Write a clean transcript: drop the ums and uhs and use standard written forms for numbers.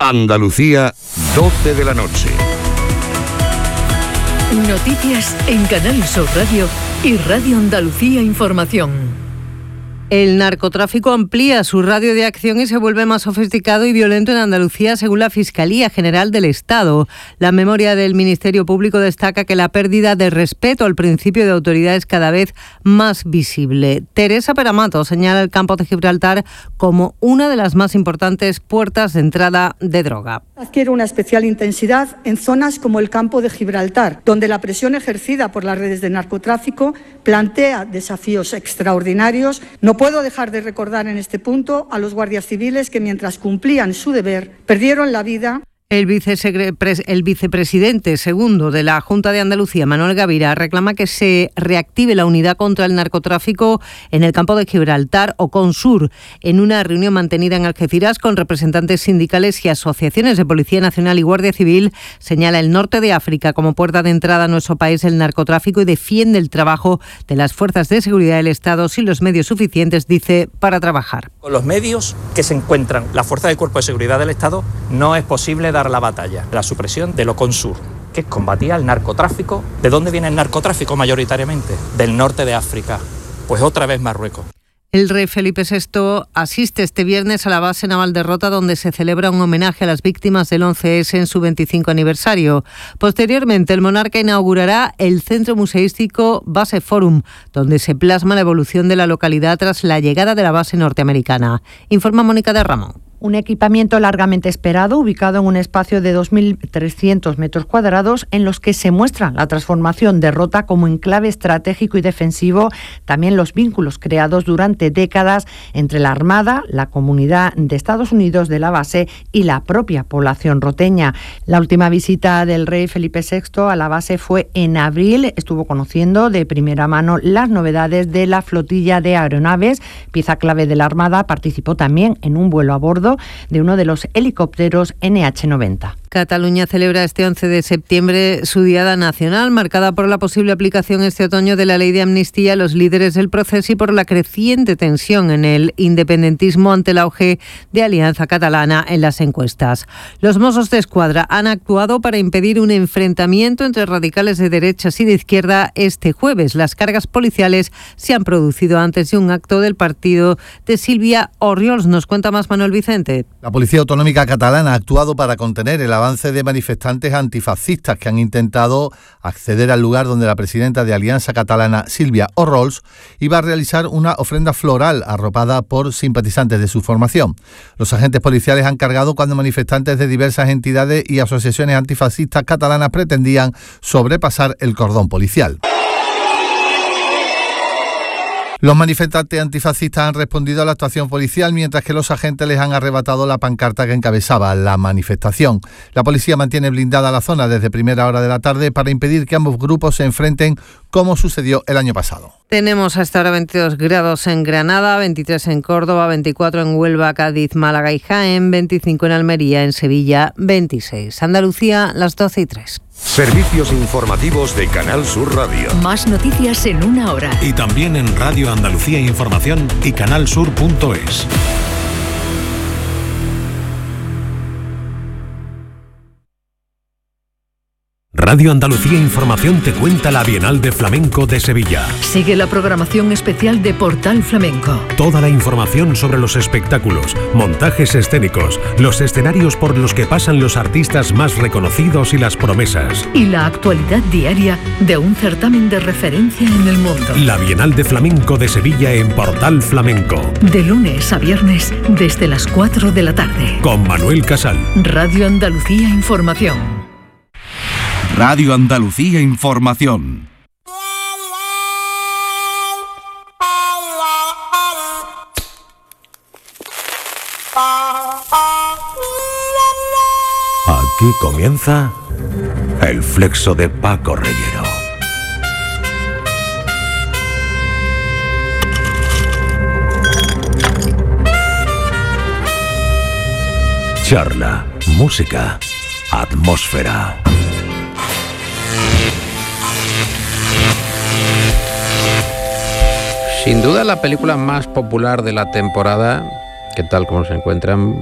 Andalucía, 12 de la noche. Noticias en Canal Sur Radio y Radio Andalucía Información. El narcotráfico amplía su radio de acción y se vuelve más sofisticado y violento en Andalucía, según la Fiscalía General del Estado. La memoria del Ministerio Público destaca que la pérdida de respeto al principio de autoridad es cada vez más visible. Teresa Peramato señala el campo de Gibraltar como una de las más importantes puertas de entrada de droga. Adquiere una especial intensidad en zonas como el campo de Gibraltar, donde la presión ejercida por las redes de narcotráfico plantea desafíos extraordinarios. No puedo dejar de recordar en este punto a los guardias civiles que, mientras cumplían su deber, perdieron la vida. El vicepresidente segundo de la Junta de Andalucía, Manuel Gavira, reclama que se reactive la unidad contra el narcotráfico en el campo de Gibraltar o Consur, en una reunión mantenida en Algeciras con representantes sindicales y asociaciones de Policía Nacional y Guardia Civil. Señala el norte de África como puerta de entrada a nuestro país el narcotráfico y defiende el trabajo de las fuerzas de seguridad del Estado sin los medios suficientes, dice, para trabajar. Con los medios que se encuentran las fuerzas del Cuerpo de Seguridad del Estado no es posible dar la batalla, la supresión de lo Consur, que combatía el narcotráfico. ¿De dónde viene el narcotráfico mayoritariamente? Del norte de África, pues otra vez Marruecos. El rey Felipe VI asiste este viernes a la base naval de Rota, donde se celebra un homenaje a las víctimas del 11S en su 25 aniversario. Posteriormente, el monarca inaugurará el centro museístico Base Forum, donde se plasma la evolución de la localidad tras la llegada de la base norteamericana. Informa Mónica de Ramón. Un equipamiento largamente esperado, ubicado en un espacio de 2.300 metros cuadrados, en los que se muestra la transformación de Rota como enclave estratégico y defensivo, también los vínculos creados durante décadas entre la Armada, la Comunidad de Estados Unidos de la base y la propia población roteña. La última visita del rey Felipe VI a la base fue en abril. Estuvo conociendo de primera mano las novedades de la flotilla de aeronaves, pieza clave de la Armada. Participó también en un vuelo a bordo de uno de los helicópteros NH-90. Cataluña celebra este 11 de septiembre su Diada Nacional, marcada por la posible aplicación este otoño de la ley de amnistía a los líderes del proceso y por la creciente tensión en el independentismo ante el auge de Alianza Catalana en las encuestas. Los Mossos de Escuadra han actuado para impedir un enfrentamiento entre radicales de derechas y de izquierda este jueves. Las cargas policiales se han producido antes de un acto del partido de Sílvia Orriols. Nos cuenta más Manuel Vicente. La Policía Autonómica Catalana ha actuado para contener el avance de manifestantes antifascistas que han intentado acceder al lugar donde la presidenta de Alianza Catalana, Sílvia Orriols, iba a realizar una ofrenda floral arropada por simpatizantes de su formación. Los agentes policiales han cargado cuando manifestantes de diversas entidades y asociaciones antifascistas catalanas pretendían sobrepasar el cordón policial. Los manifestantes antifascistas han respondido a la actuación policial, mientras que los agentes les han arrebatado la pancarta que encabezaba la manifestación. La policía mantiene blindada la zona desde primera hora de la tarde para impedir que ambos grupos se enfrenten, como sucedió el año pasado. Tenemos hasta ahora 22 grados en Granada, 23 en Córdoba, 24 en Huelva, Cádiz, Málaga y Jaén, 25 en Almería, en Sevilla, 26. Andalucía, las 12:03. Servicios informativos de Canal Sur Radio. Más noticias en una hora. Y también en Radio Andalucía Información y canalsur.es. Radio Andalucía Información te cuenta la Bienal de Flamenco de Sevilla. Sigue la programación especial de Portal Flamenco. Toda la información sobre los espectáculos, montajes escénicos, los escenarios por los que pasan los artistas más reconocidos y las promesas. Y la actualidad diaria de un certamen de referencia en el mundo. La Bienal de Flamenco de Sevilla en Portal Flamenco. De lunes a viernes desde las 4 de la tarde. Con Manuel Casal. Radio Andalucía Información. Radio Andalucía Información. Aquí comienza el flexo de Paco Reyero. Charla, música, atmósfera. Sin duda la película más popular de la temporada. ¿Qué tal? ¿Cómo se encuentran?